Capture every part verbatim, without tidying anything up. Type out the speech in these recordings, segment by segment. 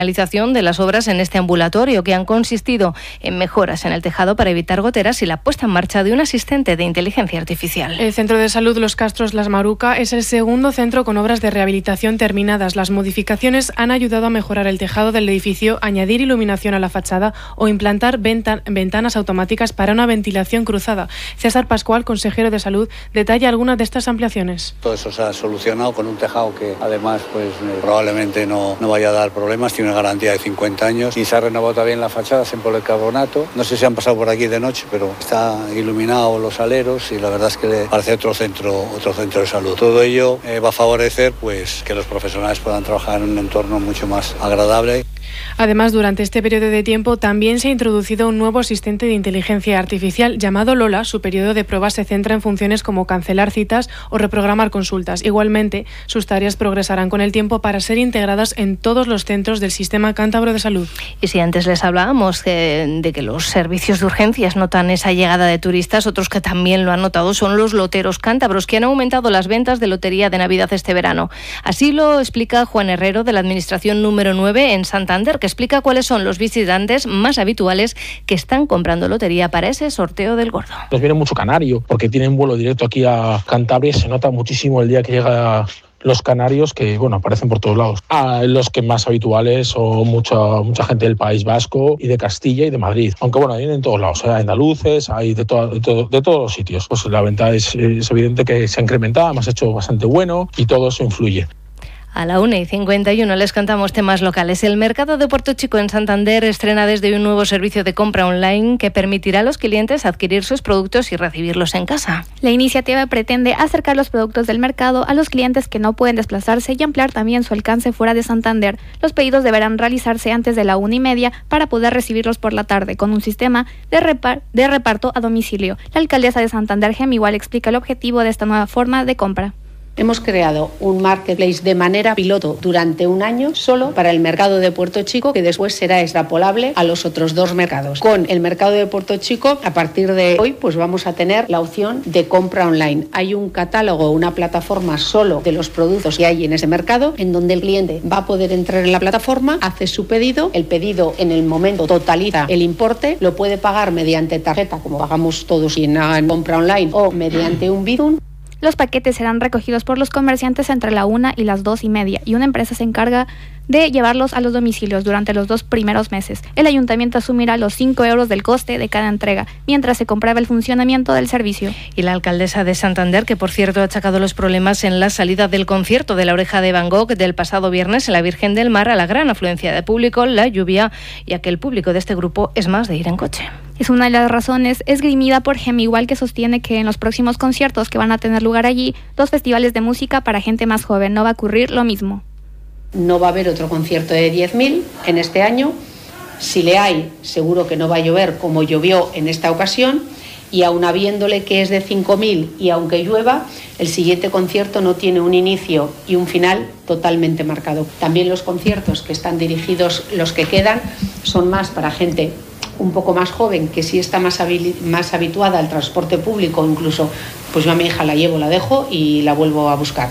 Realización de las obras en este ambulatorio, que han consistido en mejoras en el tejado para evitar goteras y la puesta en marcha de un asistente de inteligencia artificial. El Centro de Salud Los Castros Las Maruca es el segundo centro con obras de rehabilitación terminadas. Las modificaciones han ayudado a mejorar el tejado del edificio, añadir iluminación a la fachada o implantar venta- ventanas automáticas para una ventilación cruzada. César Pascual, consejero de Salud, detalla algunas de estas ampliaciones. Todo eso se ha solucionado con un tejado que además pues probablemente no, no vaya a dar problemas, tiene una garantía de cincuenta años y se ha renovado también la fachada en policarbonato. No sé si han pasado por aquí de noche, pero está iluminado los aleros y la verdad es que le parece otro centro, otro centro de salud. Todo ello eh, va a favorecer pues que los profesionales puedan trabajar en un entorno mucho más agradable. Además, durante este periodo de tiempo también se ha introducido un nuevo asistente de inteligencia artificial llamado Lola. Su periodo de prueba se centra en funciones como cancelar citas o reprogramar consultas. Igualmente, sus tareas progresarán con el tiempo para ser integradas en todos los centros del Sistema Cántabro de Salud. Y si antes les hablábamos de, de que los servicios de urgencias notan esa llegada de turistas, otros que también lo han notado son los loteros cántabros, que han aumentado las ventas de lotería de Navidad este verano. Así lo explica Juan Herrero, de la Administración número nueve en Santander, que explica cuáles son los visitantes más habituales que están comprando lotería para ese sorteo del gordo. Nos viene mucho canario, porque tienen vuelo directo aquí a Cantabria. Se nota muchísimo el día que llega los canarios, que bueno, aparecen por todos lados. Ah, los que más habituales son mucha, mucha gente del País Vasco y de Castilla y de Madrid. Aunque bueno, vienen en todos lados, hay andaluces, hay de, to- de, to- de todos los sitios. Pues la venta es, es evidente que se ha incrementado, hemos hecho bastante bueno y todo eso influye. A la una y cincuenta y uno les cantamos temas locales. El mercado de Puerto Chico en Santander estrena desde un nuevo servicio de compra online que permitirá a los clientes adquirir sus productos y recibirlos en casa. La iniciativa pretende acercar los productos del mercado a los clientes que no pueden desplazarse y ampliar también su alcance fuera de Santander. Los pedidos deberán realizarse antes de la una y media para poder recibirlos por la tarde con un sistema de, repar- de reparto a domicilio. La alcaldesa de Santander, Gem, igual explica el objetivo de esta nueva forma de compra. Hemos creado un marketplace de manera piloto durante un año solo para el mercado de Puerto Chico, que después será extrapolable a los otros dos mercados. Con el mercado de Puerto Chico, a partir de hoy, pues vamos a tener la opción de compra online. Hay un catálogo, una plataforma solo de los productos que hay en ese mercado, en donde el cliente va a poder entrar en la plataforma, hace su pedido, el pedido en el momento totaliza el importe, lo puede pagar mediante tarjeta, como pagamos todos en compra online, o mediante un Bizum. Los paquetes serán recogidos por los comerciantes entre la una y las dos y media y una empresa se encarga de llevarlos a los domicilios durante los dos primeros meses. El ayuntamiento asumirá los cinco euros del coste de cada entrega, mientras se comprueba el funcionamiento del servicio. Y la alcaldesa de Santander, que por cierto ha achacado los problemas en la salida del concierto de La Oreja de Van Gogh del pasado viernes en la Virgen del Mar a la gran afluencia de público, la lluvia, ya que el público de este grupo es más de ir en coche. Es una de las razones esgrimida por Gem, igual, que sostiene que en los próximos conciertos que van a tener lugar allí, dos festivales de música para gente más joven, no va a ocurrir lo mismo. No va a haber otro concierto de diez mil en este año. Si le hay, seguro que no va a llover como llovió en esta ocasión. Y aun habiéndole que es de cinco mil y aunque llueva, el siguiente concierto no tiene un inicio y un final totalmente marcado. También los conciertos que están dirigidos, los que quedan, son más para gente un poco más joven, que sí está más, habil- más habituada al transporte público. Incluso, pues yo a mi hija la llevo, la dejo y la vuelvo a buscar.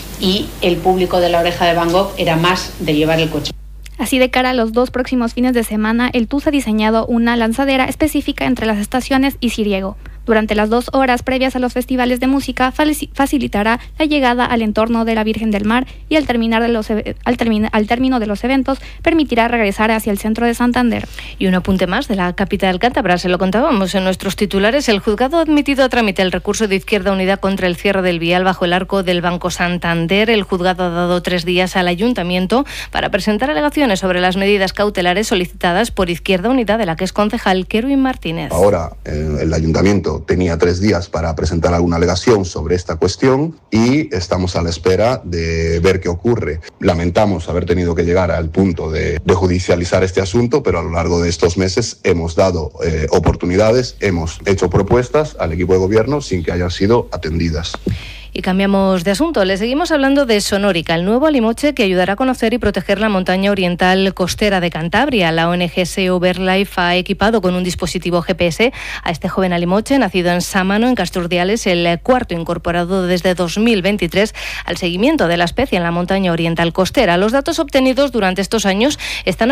Y el público de La Oreja de Van Gogh era más de llevar el coche. Así, de cara a los dos próximos fines de semana, el T U S ha diseñado una lanzadera específica entre las estaciones y Siriego. Durante las dos horas previas a los festivales de música, facilitará la llegada al entorno de la Virgen del Mar y al, terminar de los, al, termina, al término de los eventos permitirá regresar hacia el centro de Santander. Y un apunte más de la capital cántabra, se lo contábamos en nuestros titulares. El juzgado ha admitido a trámite el recurso de Izquierda Unida contra el cierre del vial bajo el arco del Banco Santander. El juzgado ha dado tres días al ayuntamiento para presentar alegaciones sobre las medidas cautelares solicitadas por Izquierda Unida, de la que es concejal Kerwin Martínez. Ahora eh, el ayuntamiento tenía tres días para presentar alguna alegación sobre esta cuestión y estamos a la espera de ver qué ocurre. Lamentamos haber tenido que llegar al punto de, de judicializar este asunto, pero a lo largo de estos meses hemos dado eh, oportunidades, hemos hecho propuestas al equipo de gobierno sin que hayan sido atendidas. Y cambiamos de asunto. Le seguimos hablando de Sonórica, el nuevo alimoche que ayudará a conocer y proteger la montaña oriental costera de Cantabria. La O N G S E O BirdLife ha equipado con un dispositivo G P S a este joven alimoche, nacido en Sámano, en Casturdiales, el cuarto incorporado desde dos mil veintitrés al seguimiento de la especie en la montaña oriental costera. Los datos obtenidos durante estos años están